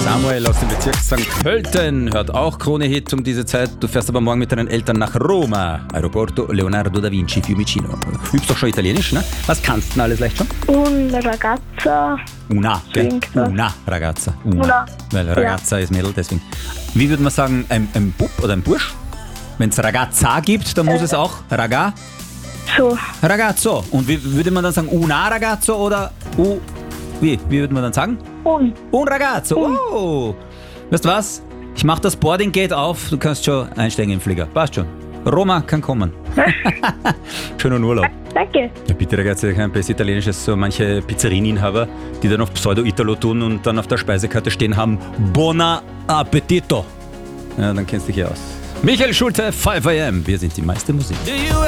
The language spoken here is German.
Samuel aus dem Bezirk St. Pölten hört auch Krone-Hit um diese Zeit. Du fährst aber morgen mit deinen Eltern nach Roma. Aeroporto Leonardo da Vinci Fiumicino. Übst doch schon Italienisch, ne? Was kannst du denn alles leicht schon? Un ragazza. Una, gell? Klingt das. Una, Ragazza. Una. Weil Ragazza ist Mädel, deswegen. Wie würde man sagen, ein Bub oder ein Bursch? Wenn es Ragazza gibt, dann muss es auch So. Ragazzo. Und wie würde man dann sagen, una ragazzo oder wie würde man dann sagen? Un. Un ragazzo. Oh. Weißt du was? Ich mach das Boarding Gate auf, du kannst schon einsteigen im Flieger. Passt schon. Roma kann kommen. Schönen Urlaub. Danke. Ja, bitte, Ragazzi, kein bestes Italienisch als so manche Pizzerieninhaber, die dann auf Pseudo-Italo tun und dann auf der Speisekarte stehen haben, Buona Appetito. Ja, dann kennst du dich ja aus. Michael Schulte, 5 AM. Wir sind die meiste Musik. Do you